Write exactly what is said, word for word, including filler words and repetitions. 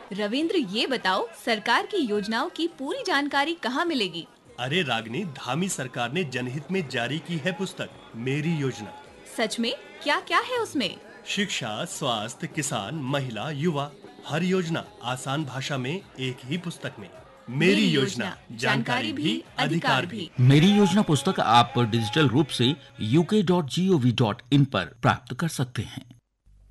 रविंद्र, ये बताओ सरकार की योजनाओं की पूरी जानकारी कहाँ मिलेगी? अरे रागनी, धामी सरकार ने जनहित में जारी की है पुस्तक मेरी योजना। सच में? क्या क्या है उसमें? शिक्षा, स्वास्थ्य, किसान, महिला, युवा, हर योजना आसान भाषा में एक ही पुस्तक में। मेरी योजना, जानकारी भी अधिकार भी। मेरी योजना पुस्तक आप डिजिटल रूप से यू के dot G O V dot in पर प्राप्त कर सकते हैं।